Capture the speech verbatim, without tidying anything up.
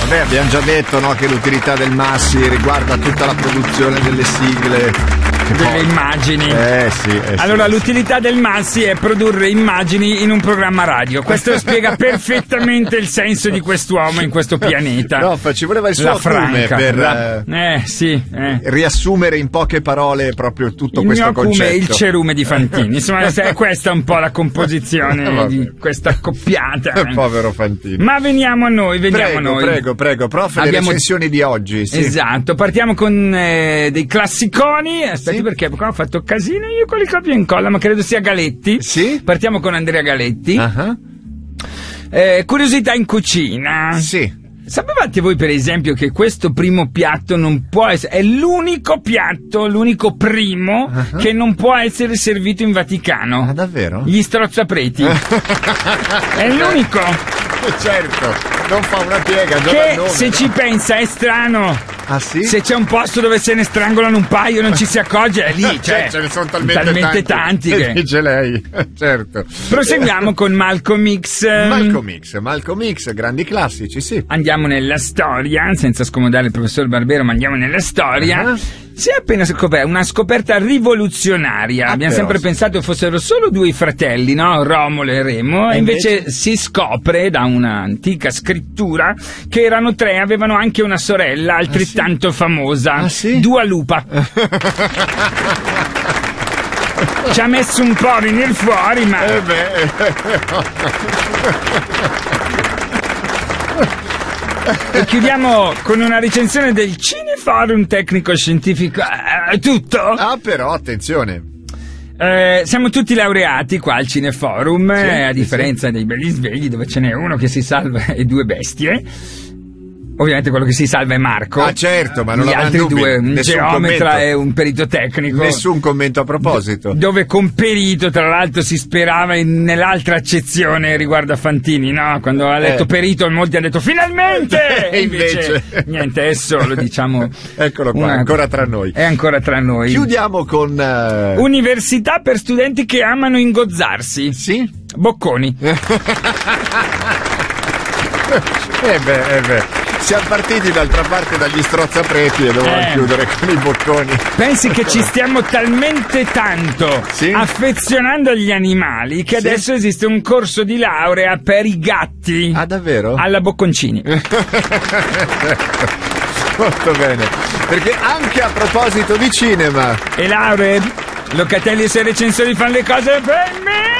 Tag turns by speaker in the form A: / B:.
A: Beh, abbiamo già detto, no, che l'utilità del Massi riguarda tutta la produzione delle sigle,
B: delle
A: poi...
B: immagini.
A: Eh sì, eh
B: allora
A: sì,
B: l'utilità
A: sì.
B: del Massi è produrre immagini in un programma radio. Questo spiega perfettamente il senso di quest'uomo in questo pianeta.
A: No, ci voleva il suo
B: la
A: acume
B: franca,
A: per
B: la... eh sì eh.
A: riassumere in poche parole proprio tutto
B: il
A: questo
B: mio acume
A: concetto.
B: è il cerume di Fantini. Insomma, è questa un po' la composizione di questa accoppiata.
A: Povero Fantini.
B: Ma veniamo a noi, veniamo
A: prego,
B: a noi.
A: Prego, prego, prof, le
B: Abbiamo...
A: recensioni di oggi. Sì.
B: Esatto, partiamo con eh, dei classiconi. Aspetti,
A: sì.
B: perché qua ho fatto casino io con il copia e incolla, ma credo sia Galetti.
A: Sì.
B: Partiamo con Andrea Galetti.
A: Uh-huh.
B: Eh, curiosità in cucina.
A: Sì.
B: Sapevate voi, per esempio, che questo primo piatto non può essere... È l'unico piatto, l'unico primo uh-huh. che non può essere servito in Vaticano.
A: Ah, davvero?
B: Gli strozzapreti. È l'unico.
A: Certo, non fa una piega. Già
B: Che
A: nome,
B: se
A: no?
B: ci pensa è strano.
A: Ah sì?
B: Se c'è un posto dove se ne strangolano un paio non ci si accorge, è lì, cioè,
A: cioè, ce ne sono talmente,
B: talmente
A: tanti,
B: tanti che...
A: dice lei, certo.
B: Proseguiamo con Malcolm X.
A: Malcolm X, Malcolm X, grandi classici, sì.
B: Andiamo nella storia, senza scomodare il professor Barbero, ma andiamo nella storia.
A: Uh-huh.
B: Si è appena scoperta una scoperta rivoluzionaria.
A: Ah,
B: Abbiamo
A: però,
B: sempre
A: sì.
B: pensato fossero solo due i fratelli, no? Romolo e Remo, e,
A: e
B: invece...
A: invece
B: si scopre da un'antica scrittura che erano tre, avevano anche una sorella altrettanto ah, sì? famosa,
A: ah, sì?
B: Dua Lupa. Ci ha messo un po' a venire fuori, ma...
A: Eh beh.
B: E chiudiamo con una recensione del Cineforum tecnico-scientifico. Eh, tutto?
A: Ah, però, attenzione.
B: Eh, siamo tutti laureati qua al Cineforum,
A: Sì,
B: eh, a
A: sì,
B: differenza
A: sì.
B: dei belli svegli, dove ce n'è uno che si salva e due bestie. Ovviamente quello che si salva è Marco.
A: Ah, certo, ma non
B: gli altri
A: dubbi.
B: due, un
A: Nessun
B: geometra
A: commento.
B: e un perito tecnico.
A: Nessun commento a proposito.
B: Dove con perito, tra l'altro, si sperava in, nell'altra accezione riguardo a Fantini, no? Quando ha letto
A: Eh.
B: perito, molti hanno detto finalmente!
A: E invece...
B: niente, è solo, diciamo...
A: Eccolo qua,
B: una...
A: ancora tra noi.
B: È ancora tra noi.
A: Chiudiamo con... Uh...
B: Università per studenti che amano ingozzarsi.
A: Sì?
B: Bocconi.
A: eh beh, eh beh. Siamo partiti d'altra parte dagli strozzapreti e dovevamo
B: Eh.
A: chiudere con i bocconi.
B: Pensi che ci stiamo talmente tanto
A: Sì?
B: affezionando agli animali che
A: Sì?
B: adesso esiste un corso di laurea per i gatti.
A: Ah, davvero?
B: Alla Bocconcini.
A: Molto bene. Perché anche a proposito di cinema...
B: E lauree, Locatelli e i suoi recensori fanno le cose per me.